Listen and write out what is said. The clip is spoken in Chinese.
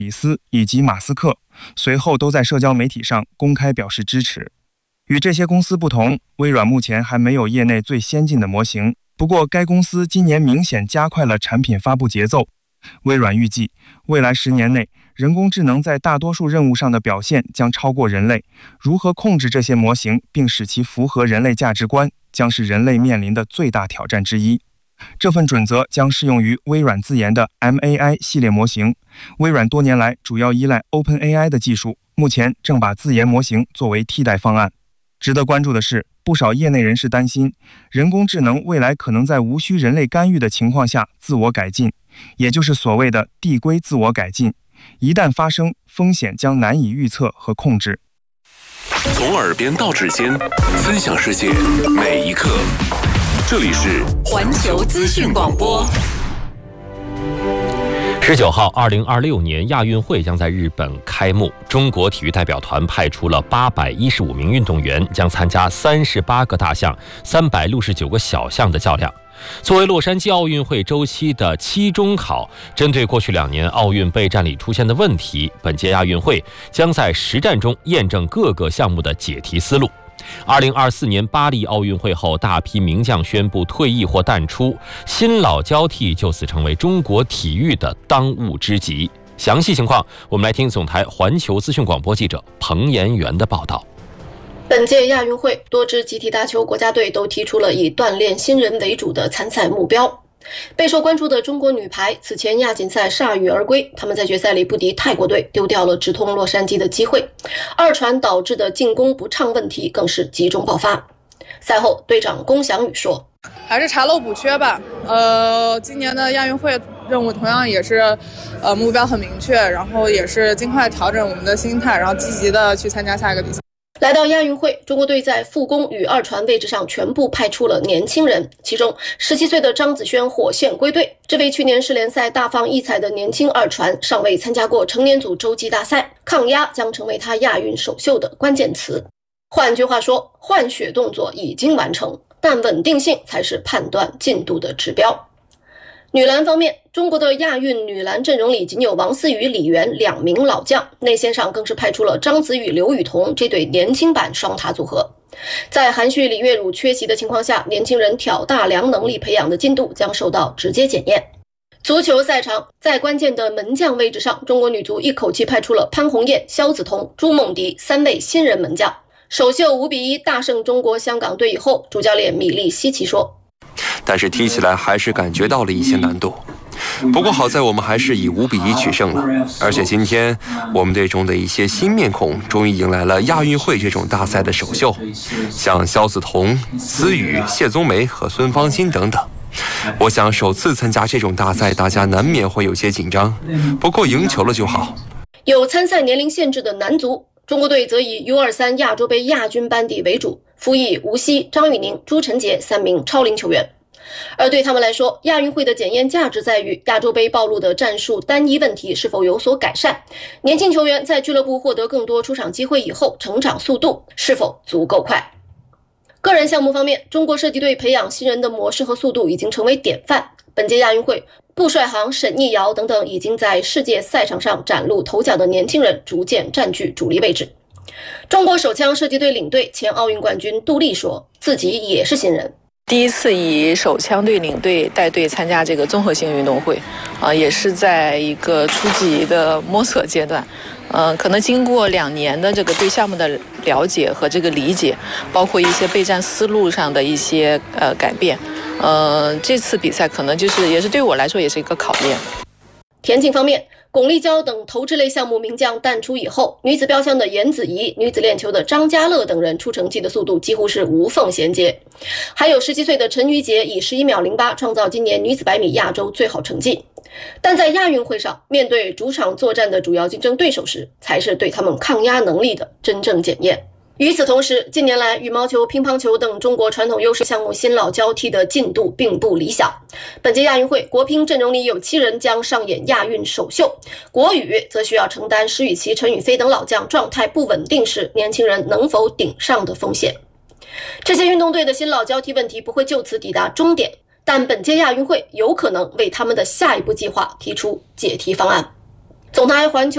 比斯以及马斯克随后都在社交媒体上公开表示支持。与这些公司不同，微软目前还没有业内最先进的模型，不过该公司今年明显加快了产品发布节奏。微软预计，未来10年内，人工智能在大多数任务上的表现将超过人类。如何控制这些模型并使其符合人类价值观，将是人类面临的最大挑战之一。这份准则将适用于微软自研的 MAI 系列模型。微软多年来主要依赖 OpenAI 的技术，目前正把自研模型作为替代方案。值得关注的是，不少业内人士担心，人工智能未来可能在无需人类干预的情况下自我改进，也就是所谓的递归自我改进。一旦发生，风险将难以预测和控制。 从耳边到指尖，分享世界每一刻。这里是环球资讯广播。 19号，2026年亚运会将在日本开幕。中国体育代表团派出了815名运动员，将参加38个大项、369个小项的较量。作为洛杉矶奥运会周期的期中考，针对过去2年奥运备战里出现的问题，本届亚运会将在实战中验证各个项目的解题思路。2024年巴黎奥运会后，大批名将宣布退役或淡出，新老交替就此成为中国体育的当务之急。详细情况，我们来听总台环球资讯广播记者彭延元的报道。 本届亚运会，多支集体大球国家队都提出了以锻炼新人为主的参赛目标。备受关注的中国女排此前亚锦赛铩羽而归，他们在决赛里不敌泰国队，丢掉了直通洛杉矶的机会。二传导致的进攻不畅问题更是集中爆发。赛后，队长龚翔宇说：“ 还是查漏补缺吧。今年的亚运会任务同样也是，目标很明确，然后也是尽快调整我们的心态，然后积极的去参加下一个比赛。” 来到亚运会，中国队在副攻与二传位置上全部派出了年轻人，其中17岁的张子萱火线归队。这位去年世联赛大放异彩的年轻二传，尚未参加过成年组洲际大赛，抗压将成为他亚运首秀的关键词。换句话说，换血动作已经完成，但稳定性才是判断进度的指标。女篮方面，中国的亚运女篮阵容里仅有王思雨、李媛2名老将，内线上更是派出了张子雨、刘雨桐这对年轻版双塔组合。在韩旭、李月汝缺席的情况下，年轻人挑大梁能力培养的进度将受到直接检验。足球赛场，在关键的门将位置上，中国女足一口气派出了潘虹艳、肖梓彤、朱梦迪3位新人门将。首秀5-1大胜中国香港队以后，主教练米利希奇说：“ 但是踢起来还是感觉到了一些难度。不过好在我们还是以5-1取胜了，而且今天我们队中的一些新面孔终于迎来了亚运会这种大赛的首秀，像肖梓彤、思雨、谢宗梅和孙芳欣等等。我想首次参加这种大赛，大家难免会有些紧张，不过赢球了就好。” 有参赛年龄限制的男足，中国队则以 U23 亚洲杯亚军班底为主，辅以吴曦、张玉宁、朱晨杰3名超龄球员。而对他们来说，亚运会的检验价值在于亚洲杯暴露的战术单一问题是否有所改善，年轻球员在俱乐部获得更多出场机会以后，成长速度是否足够快。个人项目方面，中国射击队培养新人的模式和速度已经成为典范。本届亚运会，布帅航、沈艺瑶等等已经在世界赛场上崭露头角的年轻人逐渐占据主力位置。中国手枪射击队领队前奥运冠军杜丽说，自己也是新人。 第一次以手枪队领队带队参加这个综合性运动会，也是在一个初级的摸索阶段。可能经过2年的这个对项目的了解和这个理解，包括一些备战思路上的一些改变，这次比赛可能也是对我来说也是一个考验。 田径方面，巩立姣等投掷类项目名将淡出以后，女子标枪的严子怡、女子链球的张家乐等人出成绩的速度几乎是无缝衔接。还有17岁的陈瑜杰以11秒08创造今年女子100米亚洲最好成绩。但在亚运会上，面对主场作战的主要竞争对手时，才是对他们抗压能力的真正检验。与此同时，近年来羽毛球、乒乓球等中国传统优势项目新老交替的进度并不理想。本届亚运会，国乒阵容里有7人将上演亚运首秀，国羽则需要承担施雨琦、陈雨菲等老将状态不稳定时，年轻人能否顶上的风险。这些运动队的新老交替问题不会就此抵达终点，但本届亚运会有可能为他们的下一步计划提出解题方案。总台环球